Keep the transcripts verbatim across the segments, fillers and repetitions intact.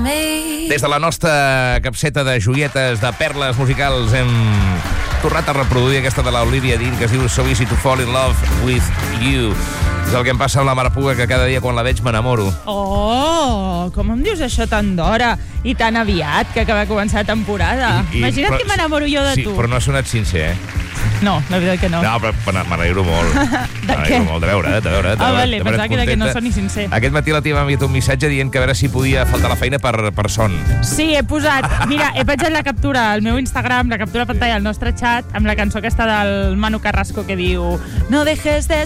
Des de la nostra capseta de joietes, de perles musicals, hem tornat a reproduir aquesta de l'Olivia Dean, que es diu So Easy to Fall in Love with You. És el que em passa amb la Marapuga, que cada dia quan la veig m'enamoro. Oh, com em dius això tan d'hora i tan aviat, que acaba de començar la temporada? I, i, Imagina't però, que m'enamoro jo de sí, tu. Sí, però no ha sonat sincer, eh? No, la veritat que no. No, però m'alegro molt. De què? Molt, de veure, de veure. Ah, vale, pensava que, que no soni sincer. Aquest matí la tia m'ha enviat un missatge dient que a veure si podia faltar la feina per, per son. Sí, he posat... Mira, he penjat la captura al meu Instagram, la captura de pantalla al nostre xat, amb la cançó aquesta del Manu Carrasco que diu No dejes de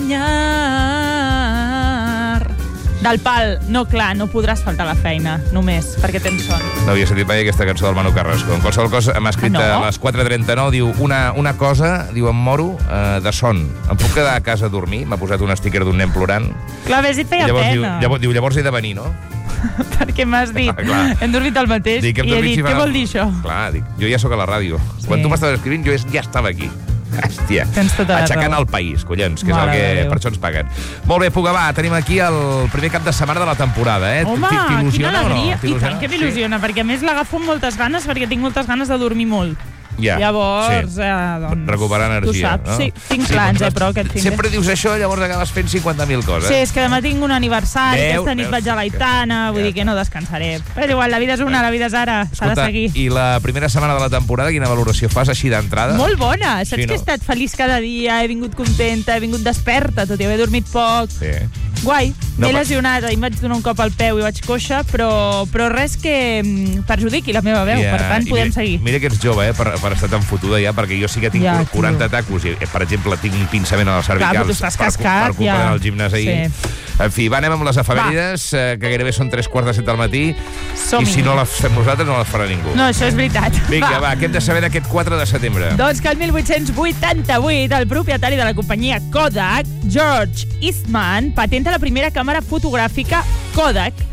soñar. Del pal, no, clar, no podràs faltar la feina, només, perquè tens son. No havia sentit mai aquesta cançó del Manu Carrasco. En qualsevol cosa, m'ha escrit ah, no? a les quatre trenta-nou, diu, una, una cosa, diu, em moro eh, de son. Em puc quedar a casa a dormir? M'ha posat un sticker d'un nen plorant. Clar, ves, et feia llavors, pena. Diu, llavors, diu, llavors he de venir, no? Perquè m'has dit, ah, hem dormit el mateix, dic, i he dit, si què vol dir això? Clar, dic, jo ja sóc a la ràdio. Sí. Quan tu m'estaves escrivint, jo ja estava aquí. Hòstia, tota aixecant el país, collons, que Mare és el que Déu. per això ens paguen. Molt bé, Puga, va, tenim aquí el primer cap de setmana de la temporada, eh? Home, quina alegria, no? i tant que m'il·lusiona, sí? Perquè a més l'agafo amb moltes ganes, perquè tinc moltes ganes de dormir molt. Ja, llavors, sí. eh, doncs... recuperar energia, tu saps, no? sí, tinc sí, plans, eh, però aquest fin de... Sempre dius això, llavors acabes fent cinquanta mil coses. Sí, és que demà tinc un aniversari, Veu, aquesta nit veus, vaig a l'Aitana, vull ja. dir que no descansaré. Però igual, la vida és una, la vida és ara, s'ha de seguir. I la primera setmana de la temporada, quina valoració fas així d'entrada? Molt bona, saps sí, no? que he estat feliç cada dia, he vingut contenta, he vingut desperta, tot i haver dormit poc. Sí. Guai, No, m'he però- lesionat, ahir em vaig donar un cop al peu i vaig coixa, però, però res que mm, perjudiqui la meva veu, Ja, per tant i podem mira, seguir. Mira que ets jove, eh, per, per estar tan fotuda ja, perquè jo sí que tinc Ja, quaranta tio. tacos i, per exemple, tinc un pinçament a les cervicals Clar, però tu estàs per, cascat, per culpa ja. d'anar al gimnàs ahir. Sí. En fi, va, anem amb les efemèrides, eh, que gairebé són tres quarts de set del matí, Som-hi. i si no les fem nosaltres no les farà ningú. No, això és veritat. Vinga, va, què hem de saber d'aquest quatre de setembre? Doncs que el mil vuit-cents vuitanta-vuit el propietari de la companyia Kodak, George Eastman, patenta la primera càmera fotogràfica Kodak